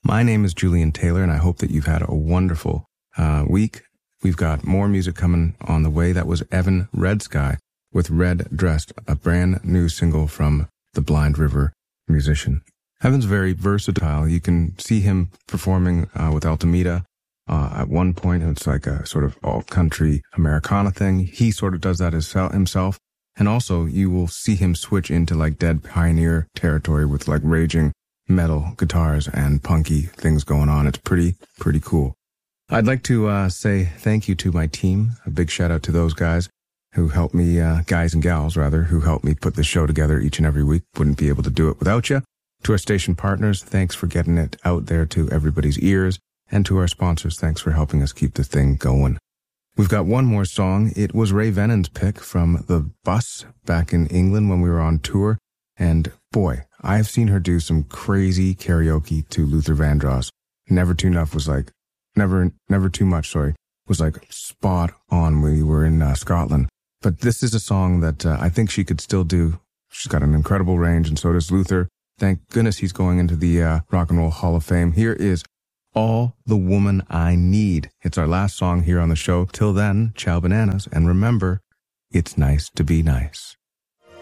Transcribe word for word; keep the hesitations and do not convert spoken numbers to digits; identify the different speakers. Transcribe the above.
Speaker 1: My name is Julian Taylor, and I hope that you've had a wonderful uh, week. We've got more music coming on the way. That was Evan Red Sky with Red Dressed, a brand new single from the Blind River musician. Evan's very versatile. You can see him performing uh, with Altamira. Uh, at one point, it's like a sort of all-country Americana thing. He sort of does that himself. And also, you will see him switch into like Dead Pioneer territory with like raging metal guitars and punky things going on. It's pretty, pretty cool. I'd like to uh, say thank you to my team. A big shout out to those guys who helped me, uh, guys and gals rather, who helped me put this show together each and every week. Wouldn't be able to do it without you. To our station partners, thanks for getting it out there to everybody's ears. And to our sponsors, thanks for helping us keep the thing going. We've got one more song. It was Ray Venon's pick from The Bus back in England when we were on tour. And boy, I've seen her do some crazy karaoke to Luther Vandross. Never Too Enough was like, never, never too much, sorry, was like spot on when we were in uh, Scotland. But this is a song that uh, I think she could still do. She's got an incredible range, and so does Luther. Thank goodness he's going into the uh, Rock and Roll Hall of Fame. Here is All the Woman I Need. It's our last song here on the show. Till then, ciao bananas, and remember, it's nice to be nice.